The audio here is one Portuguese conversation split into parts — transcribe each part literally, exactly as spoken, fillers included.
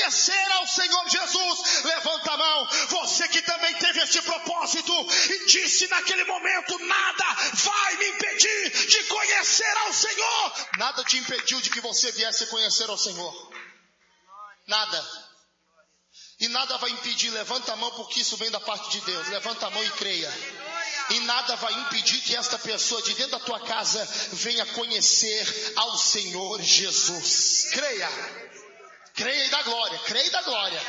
conhecer ao Senhor Jesus. Levanta a mão, você que também teve este propósito e disse naquele momento: nada vai me impedir de conhecer ao Senhor. Nada te impediu de que você viesse conhecer ao Senhor. Nada. E nada vai impedir. Levanta a mão, porque isso vem da parte de Deus. Levanta a mão e creia. E nada vai impedir que esta pessoa de dentro da tua casa venha conhecer ao Senhor Jesus. Creia. Creia e dá glória. Creia e dá glória.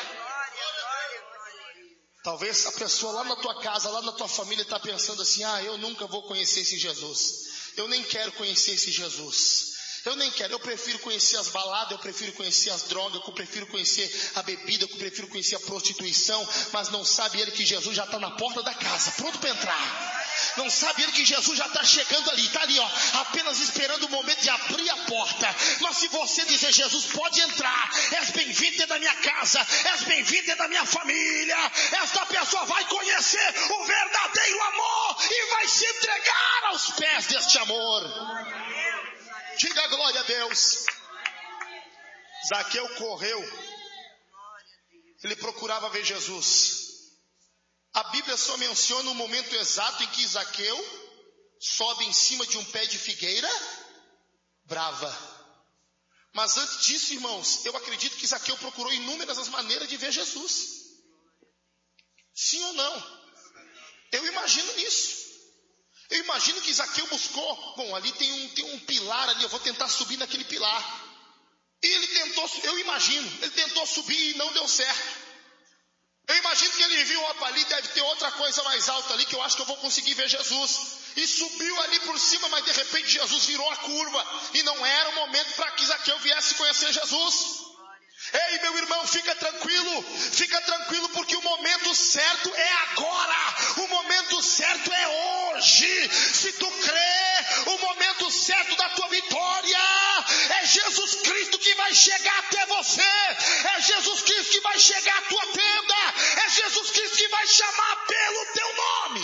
Talvez a pessoa lá na tua casa, lá na tua família está pensando assim: ah, eu nunca vou conhecer esse Jesus. Eu nem quero conhecer esse Jesus. Eu nem quero, eu prefiro conhecer as baladas, eu prefiro conhecer as drogas, eu prefiro conhecer a bebida, eu prefiro conhecer a prostituição. Mas não sabe ele que Jesus já está na porta da casa, pronto para entrar. Não sabe ele que Jesus já está chegando ali, está ali, ó, apenas esperando o momento de abrir a porta. Mas se você dizer: Jesus, pode entrar, és bem-vindo dentro da minha casa, és bem-vindo dentro da minha família, esta pessoa vai conhecer o verdadeiro amor e vai se entregar aos pés deste amor. Diga glória a Deus. Zaqueu correu. Ele procurava ver Jesus. A Bíblia só menciona o momento exato em que Zaqueu sobe em cima de um pé de figueira brava. Mas antes disso, irmãos, eu acredito que Zaqueu procurou inúmeras as maneiras de ver Jesus. Sim ou não? Eu imagino nisso. Eu imagino que Zaqueu buscou, bom, ali tem um, tem um pilar ali, eu vou tentar subir naquele pilar. E ele tentou, eu imagino, ele tentou subir e não deu certo. Eu imagino que ele viu, opa, ali deve ter outra coisa mais alta ali, que eu acho que eu vou conseguir ver Jesus. E subiu ali por cima, mas de repente Jesus virou a curva. E não era o momento para que Zaqueu viesse conhecer Jesus. Ei, meu irmão, fica tranquilo, fica tranquilo, porque o momento certo é agora, o momento certo é hoje. Se tu crê, o momento certo da tua vitória é Jesus Cristo que vai chegar até você, é Jesus Cristo que vai chegar à tua tenda, é Jesus Cristo que vai chamar pelo teu nome.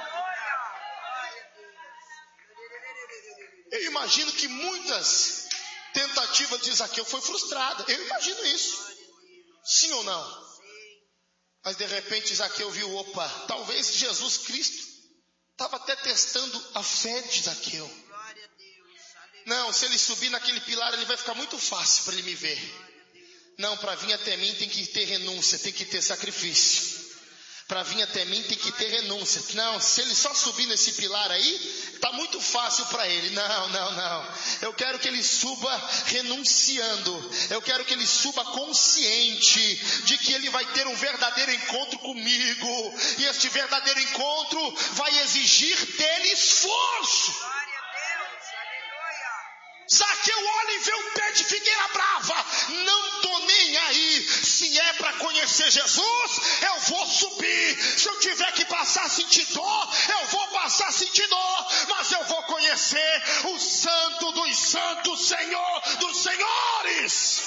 Eu imagino que muitas tentativa de Zaqueu foi frustrada. Eu imagino isso. Sim ou não? Mas de repente Zaqueu viu, opa, talvez Jesus Cristo estava até testando a fé de Zaqueu. Não, se ele subir naquele pilar, ele vai ficar muito fácil para ele me ver. Não, para vir até mim tem que ter renúncia, tem que ter sacrifício. Para vir até mim tem que ter renúncia. Não, se ele só subir nesse pilar aí, está muito fácil para ele. Não, não, não. Eu quero que ele suba renunciando. Eu quero que ele suba consciente de que ele vai ter um verdadeiro encontro comigo. E este verdadeiro encontro vai exigir dele esforço. Zaqueu olha e vê um pé de figueira brava. Não tô nem aí. Se é para conhecer Jesus, eu vou subir. Se eu tiver que passar sentir dor, eu vou passar sentir dor. Mas eu vou conhecer o Santo dos Santos, Senhor dos Senhores.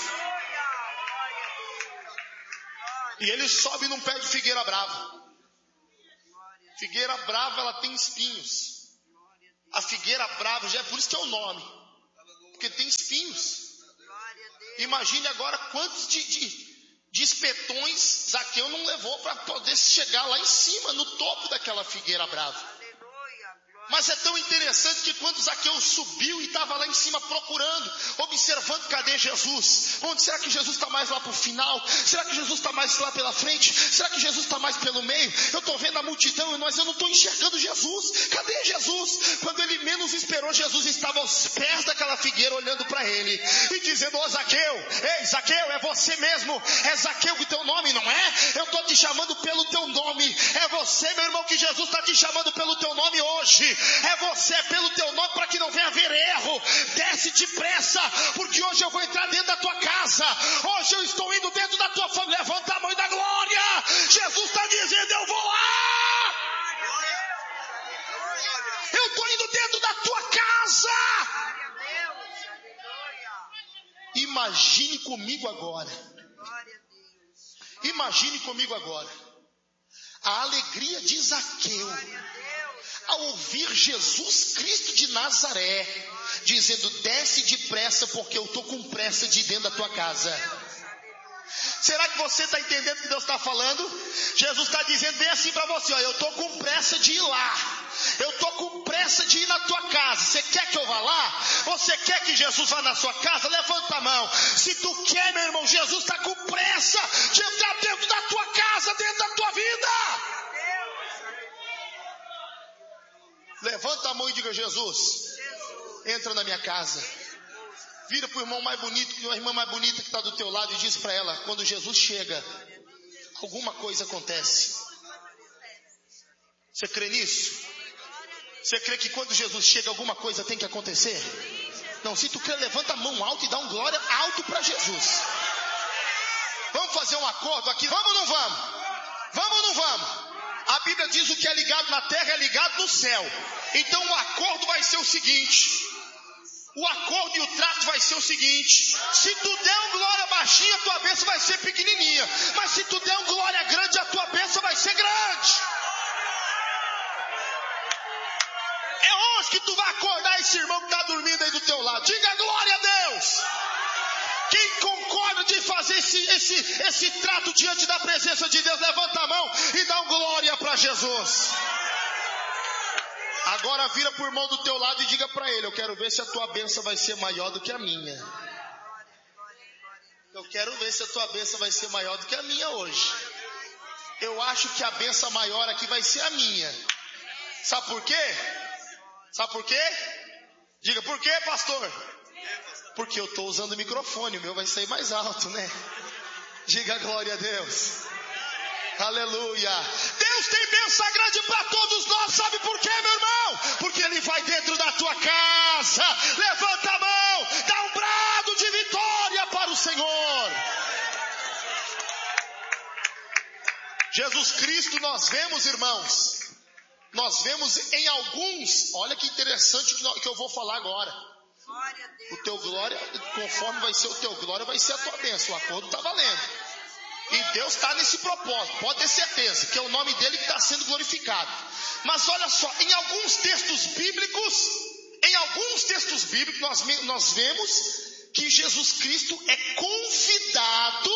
E ele sobe num pé de figueira brava. Figueira brava, ela tem espinhos. A figueira brava, já é por isso que é o nome. Porque tem espinhos. Imagine agora quantos de, de, de espetões Zaqueu não levou para poder chegar lá em cima, no topo daquela figueira brava. Mas é tão interessante que quando Zaqueu subiu e estava lá em cima procurando, observando, cadê Jesus? Onde será que Jesus está mais lá para o final? Será que Jesus está mais lá pela frente? Será que Jesus está mais pelo meio? Eu estou vendo a multidão, mas eu não estou enxergando Jesus. Cadê Jesus? Quando ele menos esperou, Jesus estava aos pés daquela figueira olhando para ele e dizendo: ô Zaqueu, ei Zaqueu, é você mesmo, é Zaqueu que teu nome, não é? Eu estou te chamando pelo teu nome, é você, meu irmão, que Jesus está te chamando pelo teu nome hoje. É você, pelo teu nome, para que não venha haver erro. Desce depressa, porque hoje eu vou entrar dentro da tua casa. Hoje eu estou indo dentro da tua família. Levanta a mão e dá glória. Jesus está dizendo: eu vou lá. Eu estou indo dentro da tua casa. Imagine comigo agora. Imagine comigo agora a alegria de Zaqueu ao ouvir Jesus Cristo de Nazaré dizendo: desce depressa, porque eu estou com pressa de ir dentro da tua casa. Será que você está entendendo o que Deus está falando? Jesus está dizendo bem assim para você, ó, eu estou com pressa de ir lá. Eu estou com pressa de ir na tua casa. Você quer que eu vá lá? Você quer que Jesus vá na sua casa? Levanta a mão. Se tu quer, meu irmão, Jesus está com pressa de entrar dentro da tua casa, dentro da tua vida. Levanta a mão e diga, Jesus, entra na minha casa. Vira para o irmão mais bonito, a irmã mais bonita que está do teu lado e diz para ela, quando Jesus chega, alguma coisa acontece. Você crê nisso? Você crê que quando Jesus chega alguma coisa tem que acontecer? Não, se tu crê, levanta a mão alta e dá um glória alto para Jesus. Vamos fazer um acordo aqui? Vamos ou não vamos? Vamos ou não vamos? A Bíblia diz o que é ligado na terra é ligado no céu. Então o acordo vai ser o seguinte. O acordo e o trato vai ser o seguinte. Se tu der um glória baixinha, a tua bênção vai ser pequenininha. Mas se tu der um glória grande, a tua bênção vai ser grande. É hoje que tu vai acordar esse irmão que está dormindo aí do teu lado. Diga glória a Deus. Quem concorda de fazer esse, esse, esse trato diante da presença de Deus, levanta a mão e dá um glória para Jesus. Agora vira para o irmão do teu lado e diga para ele, eu quero ver se a tua bênção vai ser maior do que a minha. Eu quero ver se a tua bênção vai ser maior do que a minha hoje. Eu acho que a bênção maior aqui vai ser a minha. Sabe por quê? Sabe por quê? Diga, por quê, pastor? Porque eu estou usando o microfone, o meu vai sair mais alto, né? Diga glória a Deus. Aleluia. Deus tem bênção grande para todos nós. Sabe por quê, meu irmão? Porque Ele vai dentro da tua casa. Levanta a mão, dá um brado de vitória para o Senhor. Jesus Cristo nós vemos, irmãos. Nós vemos em alguns, olha que interessante que eu vou falar agora. O teu glória, conforme vai ser o teu glória, vai ser a tua bênção. O acordo está valendo. E Deus está nesse propósito, pode ter certeza, que é o nome dele que está sendo glorificado. Mas olha só, em alguns textos bíblicos, em alguns textos bíblicos, nós, nós vemos que Jesus Cristo é convidado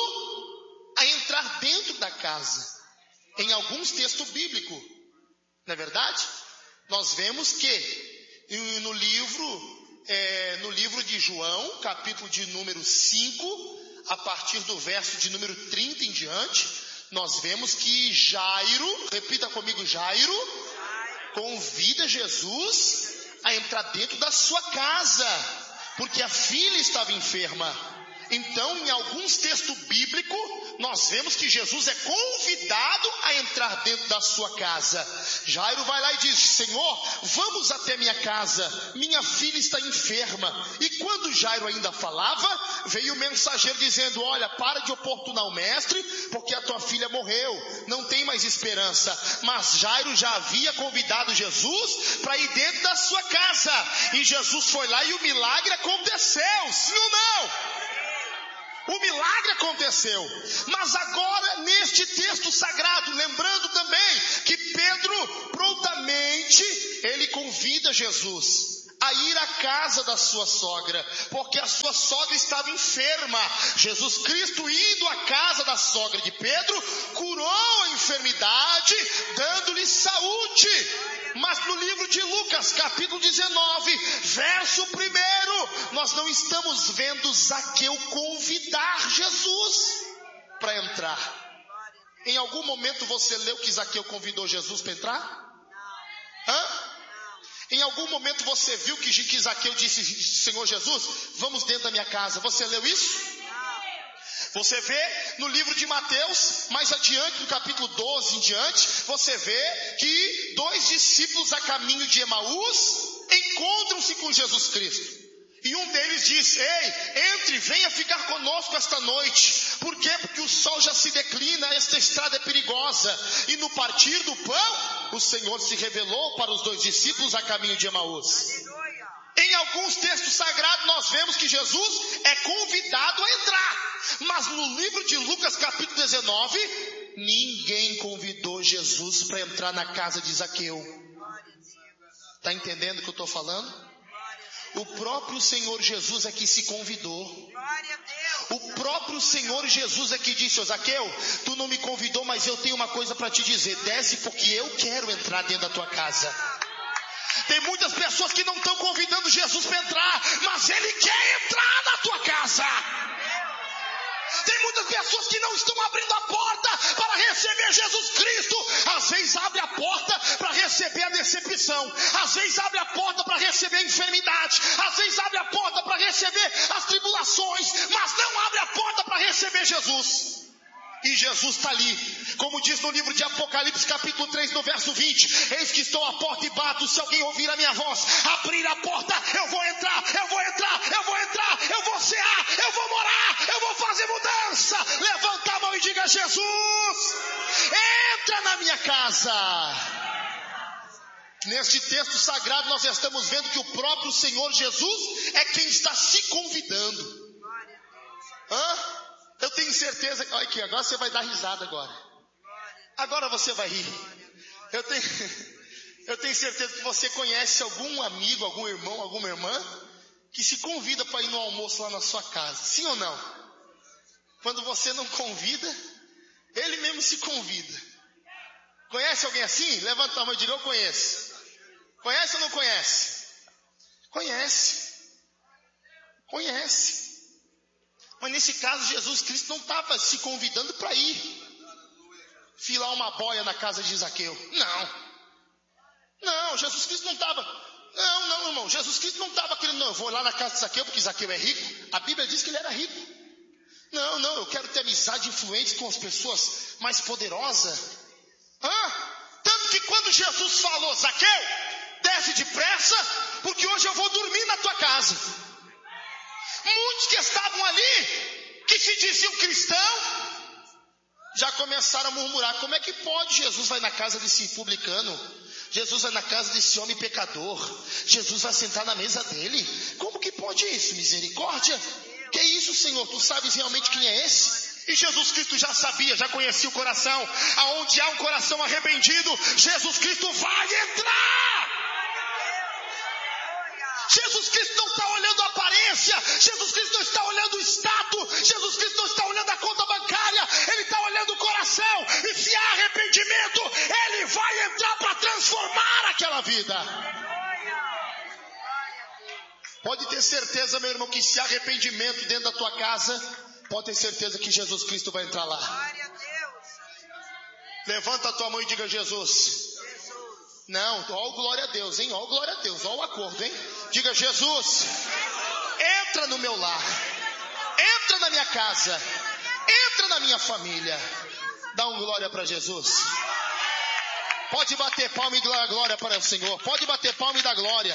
a entrar dentro da casa. Em alguns textos bíblicos. Não é verdade? Nós vemos que no livro, é, no livro de João, capítulo de número cinco, a partir do verso de número trinta em diante, nós vemos que Jairo, repita comigo, Jairo, convida Jesus a entrar dentro da sua casa, porque a filha estava enferma. Então, em alguns textos bíblicos, nós vemos que Jesus é convidado a entrar dentro da sua casa. Jairo vai lá e diz, Senhor, vamos até minha casa, minha filha está enferma. E quando Jairo ainda falava, veio o mensageiro dizendo, olha, para de oportunar o mestre, porque a tua filha morreu, não tem mais esperança. Mas Jairo já havia convidado Jesus para ir dentro da sua casa. E Jesus foi lá e o milagre aconteceu, sim ou não? O milagre aconteceu, mas agora neste texto sagrado, lembrando também que Pedro prontamente, ele convida Jesus a ir à casa da sua sogra, porque a sua sogra estava enferma. Jesus Cristo indo à casa da sogra de Pedro, curou a enfermidade, dando-lhe saúde. Mas no livro de Lucas, capítulo dezenove, verso primeiro, nós não estamos vendo Zaqueu convidar Jesus para entrar. Em algum momento você leu que Zaqueu convidou Jesus para entrar? Hã? Em algum momento você viu que, que Zaqueu disse, Senhor Jesus, vamos dentro da minha casa. Você leu isso? Você vê no livro de Mateus, mais adiante, no capítulo doze em diante, você vê que dois discípulos a caminho de Emaús encontram-se com Jesus Cristo. E um deles diz, ei, entre, venha ficar conosco esta noite. Por quê? Porque o sol já se declina, esta estrada é perigosa. E no partir do pão, o Senhor se revelou para os dois discípulos a caminho de Emaús. Em alguns textos sagrados nós vemos que Jesus é convidado a entrar. Mas no livro de Lucas capítulo dezenove, ninguém convidou Jesus para entrar na casa de Zaqueu. Está entendendo o que eu estou falando? O próprio Senhor Jesus é que se convidou. O próprio Senhor Jesus é que disse: ô Zaqueu, tu não me convidou, mas eu tenho uma coisa para te dizer. Desce, porque eu quero entrar dentro da tua casa. Tem muitas pessoas que não estão convidando Jesus para entrar, mas Ele quer entrar na tua casa. Tem muitas pessoas que não estão abrindo a porta para receber Jesus Cristo. Às vezes abre a porta para receber a decepção. Às vezes abre a porta para receber a enfermidade. Às vezes abre a porta para receber as tribulações. Mas não abre a porta para receber Jesus. E Jesus está ali, como diz no livro de Apocalipse capítulo três, no verso vinte: eis que estou à porta e bato, se alguém ouvir a minha voz, abrir a porta, eu vou entrar, eu vou entrar, eu vou entrar, eu vou cear, eu vou morar, eu vou fazer mudança. Levanta a mão e diga: Jesus, entra na minha casa. Neste texto sagrado nós estamos vendo que o próprio Senhor Jesus é quem está se convidando. Hã? Eu tenho certeza, olha aqui, agora você vai dar risada agora. Agora você vai rir. Eu tenho, eu tenho certeza que você conhece algum amigo, algum irmão, alguma irmã que se convida para ir no almoço lá na sua casa. Sim ou não? Quando você não convida, ele mesmo se convida. Conhece alguém assim? Levanta a mão e diga: eu conheço. Conhece ou não conhece? Conhece. Conhece. Mas nesse caso, Jesus Cristo não estava se convidando para ir filar uma boia na casa de Zaqueu. Não. Não, Jesus Cristo não estava. Não, não, irmão. Jesus Cristo não estava querendo, não, eu vou lá na casa de Zaqueu porque Zaqueu é rico. A Bíblia diz que ele era rico. Não, não, eu quero ter amizade influente com as pessoas mais poderosas. Hã? Tanto que quando Jesus falou: Zaqueu, desce depressa, porque hoje eu vou dormir na tua casa. Muitos que estavam ali, que se diziam cristão, já começaram a murmurar: como é que pode? Jesus vai na casa desse publicano, Jesus vai na casa desse homem pecador, Jesus vai sentar na mesa dele. Como que pode isso? Misericórdia. Que isso, Senhor? Tu sabes realmente quem é esse? E Jesus Cristo já sabia, já conhecia o coração. Aonde há um coração arrependido, Jesus Cristo vai entrar. Jesus Cristo não está olhando a aparência, Jesus Cristo não está olhando o status, Jesus Cristo não está olhando a conta bancária, Ele está olhando o coração. E se há arrependimento, Ele vai entrar para transformar aquela vida. Pode ter certeza, meu irmão, que se há arrependimento dentro da tua casa, pode ter certeza que Jesus Cristo vai entrar lá. Levanta a tua mão e diga: Jesus. Não, ó glória a Deus, hein? Ó glória a Deus, ó o acordo, hein? Diga: Jesus, entra no meu lar, entra na minha casa, entra na minha família. Dá um glória para Jesus. Pode bater palma e dar glória para o Senhor. Pode bater palma e dar glória.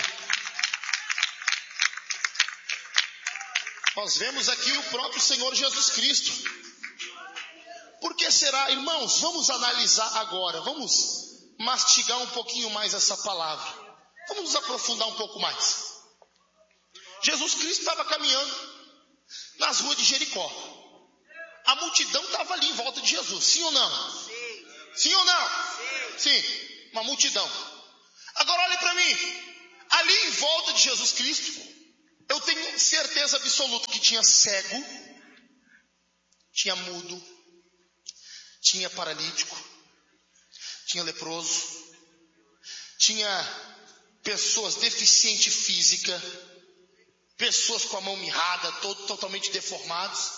Nós vemos aqui o próprio Senhor Jesus Cristo. Por que será, irmãos? Vamos analisar agora, vamos mastigar um pouquinho mais essa palavra. Vamos nos aprofundar um pouco mais. Jesus Cristo estava caminhando nas ruas de Jericó. A multidão estava ali em volta de Jesus. Sim ou não? Sim. Sim ou não? Sim. Sim. Uma multidão. Agora olhe para mim. Ali em volta de Jesus Cristo, eu tenho certeza absoluta que tinha cego, tinha mudo, tinha paralítico, tinha leproso, tinha pessoas deficientes física, pessoas com a mão mirrada, todo, totalmente deformados,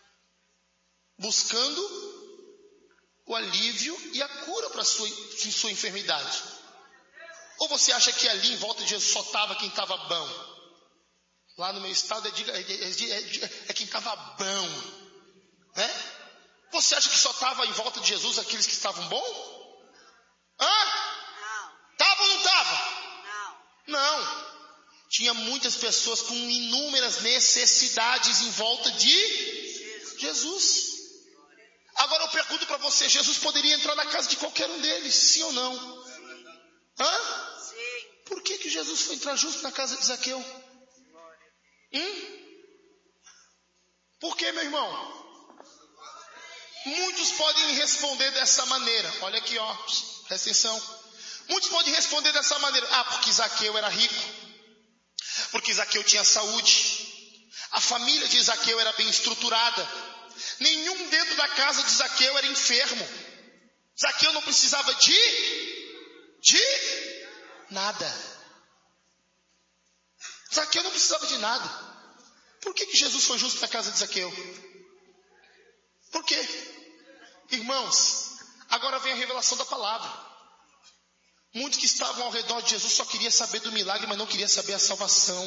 buscando o alívio e a cura para a sua, sua enfermidade. Ou você acha que ali em volta de Jesus só estava quem estava bom? Lá no meu estado é, é, é, é, é quem estava bom, né? Você acha que só estava em volta de Jesus aqueles que estavam bom? Hã? Não. Estava ou não estava? Não. Não. Tinha muitas pessoas com inúmeras necessidades em volta de Jesus. Agora eu pergunto para você, Jesus poderia entrar na casa de qualquer um deles, sim ou não? Hã? Sim. Por que que Jesus foi entrar justo na casa de Zaqueu? Hum? Por que, meu irmão? Muitos podem responder dessa maneira. Olha aqui, ó, presta atenção. Muitos podem responder dessa maneira: ah, porque Zaqueu era rico, porque Zaqueu tinha saúde. A família de Zaqueu era bem estruturada. Nenhum dentro da casa de Zaqueu era enfermo. Zaqueu não precisava de, de nada. Zaqueu não precisava de nada. Por que que Jesus foi justo na casa de Zaqueu? Por quê? Irmãos, agora vem a revelação da palavra. Muitos que estavam ao redor de Jesus só queriam saber do milagre, mas não queriam saber a salvação.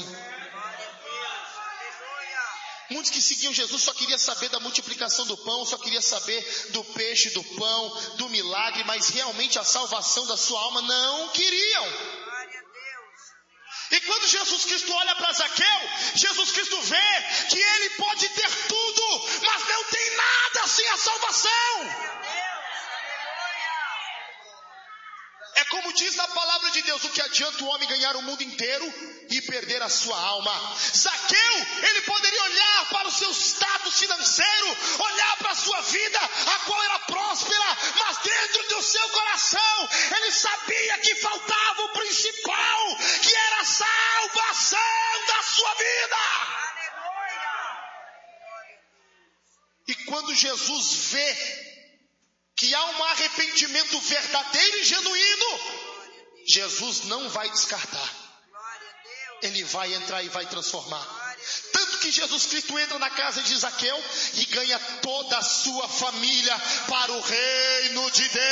Muitos que seguiam Jesus só queriam saber da multiplicação do pão, só queriam saber do peixe, do pão, do milagre, mas realmente a salvação da sua alma não queriam. E quando Jesus Cristo olha para Zaqueu, Jesus Cristo vê que ele pode ter tudo, mas não tem nada sem a salvação. É como diz na palavra de Deus: o que adianta o homem ganhar o mundo inteiro e perder a sua alma? Zaqueu, ele poderia olhar para o seu status financeiro, olhar para a sua vida, a qual era próspera, mas dentro do seu coração, ele sabia que faltava o principal, que era a salvação da sua vida. E quando Jesus vê que há um arrependimento verdadeiro e genuíno, Jesus não vai descartar. Ele vai entrar e vai transformar. Tanto que Jesus Cristo entra na casa de Zaqueu e ganha toda a sua família para o reino de Deus.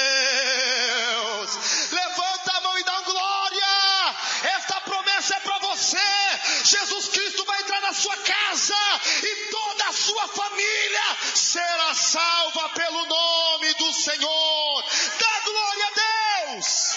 Levanta a mão e dá glória. Esta promessa é para você. Jesus Cristo vai entrar na sua casa e toda a sua família será salva pelo nome do Senhor. Dá glória a Deus.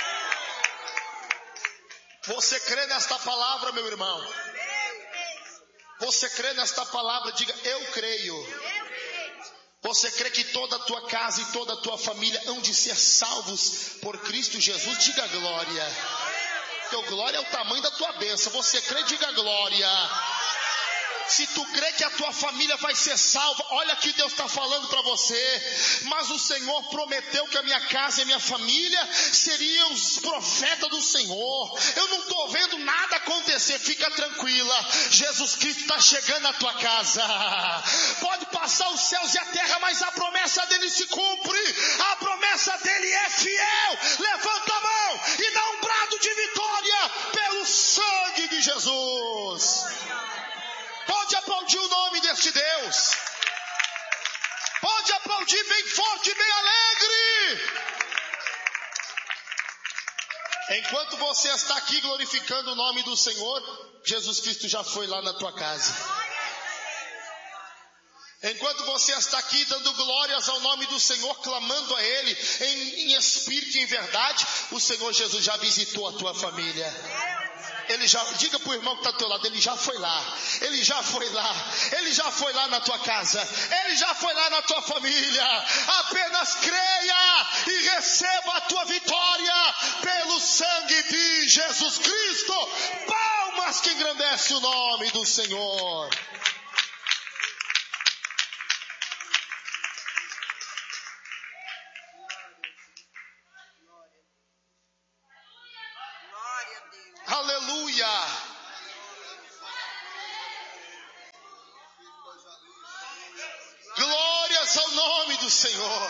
Você crê nesta palavra, meu irmão? Você crê nesta palavra? Diga: eu creio. Você crê que toda a tua casa e toda a tua família hão de ser salvos por Cristo Jesus? Diga glória. Teu glória é o tamanho da tua bênção. Você crê? Diga glória. Se tu crê que a tua família vai ser salva, olha que Deus está falando para você. Mas o Senhor prometeu que a minha casa e a minha família seriam os profetas do Senhor. Eu não estou vendo nada acontecer. Fica tranquila, Jesus Cristo está chegando à tua casa. Pode passar os céus e a terra, mas a promessa dele se cumpre. A promessa dele é fiel. Levanta a mão e dá um brado de vitória pelo sangue de Jesus. Pode aplaudir o nome deste Deus. Pode aplaudir bem forte, bem alegre. Enquanto você está aqui glorificando o nome do Senhor, Jesus Cristo já foi lá na tua casa. Enquanto você está aqui dando glórias ao nome do Senhor, clamando a Ele em, em espírito e em verdade, o Senhor Jesus já visitou a tua família. Ele já, diga para o irmão que está ao teu lado: ele já foi lá, ele já foi lá, ele já foi lá na tua casa, ele já foi lá na tua família. Apenas creia e receba a tua vitória pelo sangue de Jesus Cristo. Palmas que engrandece o nome do Senhor. Aleluia. Glórias ao nome do Senhor.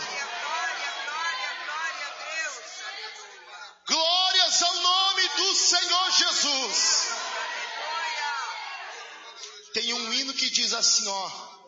Glórias ao nome do Senhor Jesus. Tem um hino que diz assim, ó: